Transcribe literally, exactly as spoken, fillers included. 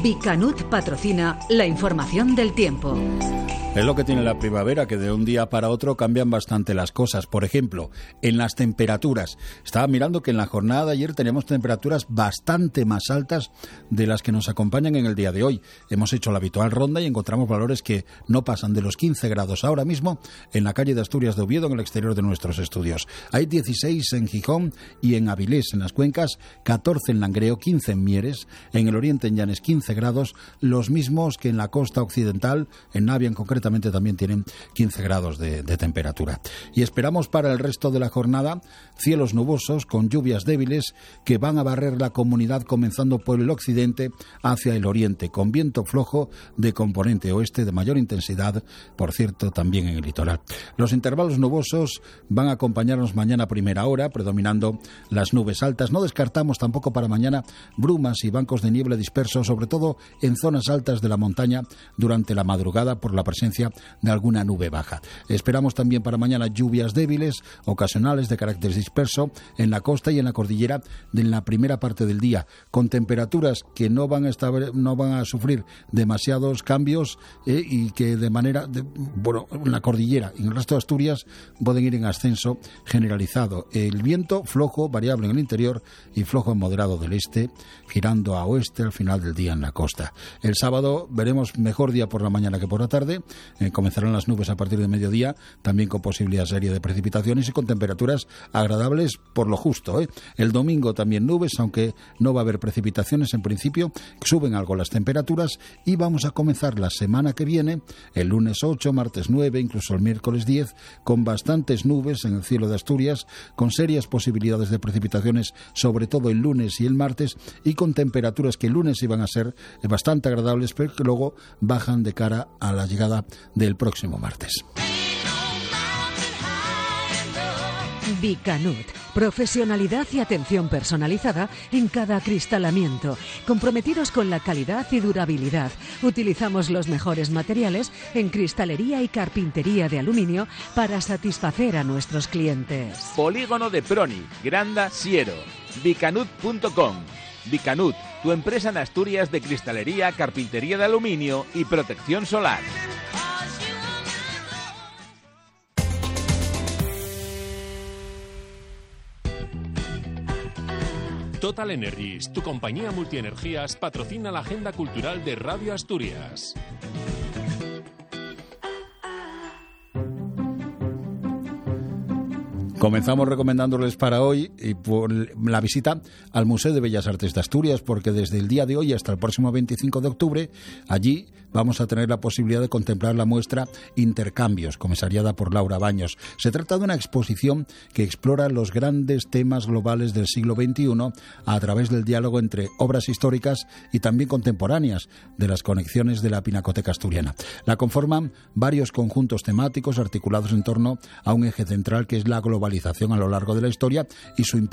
Bicanut patrocina la información del tiempo. Es lo que tiene la primavera, que de un día para otro cambian bastante las cosas. Por ejemplo, en las temperaturas. Estaba mirando que en la jornada de ayer tenemos temperaturas bastante más altas de las que nos acompañan en el día de hoy. Hemos hecho la habitual ronda y encontramos valores que no pasan de los quince grados ahora mismo en la calle de Asturias de Oviedo, en el exterior de nuestros estudios. Hay dieciséis en Gijón y en Avilés, en las cuencas, catorce en Langreo, quince en Mieres, en el oriente en Llanes quince grados, los mismos que en la costa occidental, en Navia en concreto, también tienen quince grados de, de temperatura. Y esperamos para el resto de la jornada cielos nubosos con lluvias débiles que van a barrer la comunidad comenzando por el occidente hacia el oriente, con viento flojo de componente oeste de mayor intensidad, por cierto, también en el litoral. Los intervalos nubosos van a acompañarnos mañana a primera hora, predominando las nubes altas. No descartamos tampoco para mañana brumas y bancos de niebla dispersos, sobre todo en zonas altas de la montaña durante la madrugada por la presencia de alguna nube baja. Esperamos también para mañana lluvias débiles, ocasionales de carácter disperso en la costa y en la cordillera de la primera parte del día, con temperaturas que no van a estar, no van a sufrir demasiados cambios eh, y que de manera, de, bueno, en la cordillera y en el resto de Asturias pueden ir en ascenso generalizado. El viento flojo, variable en el interior y flojo en moderado del este, girando a oeste al final del día en la costa. El sábado veremos mejor día por la mañana que por la tarde. Eh, comenzarán las nubes a partir de mediodía, también con posibilidad seria de precipitaciones y con temperaturas agradables por lo justo. ¿eh? El domingo también nubes, aunque no va a haber precipitaciones en principio, suben algo las temperaturas y vamos a comenzar la semana que viene, el lunes ocho, martes nueve, incluso el miércoles diez, con bastantes nubes en el cielo de Asturias, con serias posibilidades de precipitaciones, sobre todo el lunes y el martes, y con temperaturas que el lunes iban a ser bastante agradables, pero que luego bajan de cara a la llegada del próximo martes. Bicanut, profesionalidad y atención personalizada en cada acristalamiento, comprometidos con la calidad y durabilidad. Utilizamos los mejores materiales en cristalería y carpintería de aluminio para satisfacer a nuestros clientes. Polígono de Proni, Granda, Siero, bicanut punto com. Bicanut, tu empresa en Asturias de cristalería, carpintería de aluminio y protección solar. Total Energies, tu compañía multienergías, patrocina la agenda cultural de Radio Asturias. Comenzamos recomendándoles para hoy y por la visita al Museo de Bellas Artes de Asturias, porque desde el día de hoy hasta el próximo veinticinco de octubre, allí vamos a tener la posibilidad de contemplar la muestra Intercambios, comisariada por Laura Baños. Se trata de una exposición que explora los grandes temas globales del siglo veintiuno a través del diálogo entre obras históricas y también contemporáneas de las conexiones de la Pinacoteca Asturiana. La conforman varios conjuntos temáticos articulados en torno a un eje central que es la globalización a lo largo de la historia y su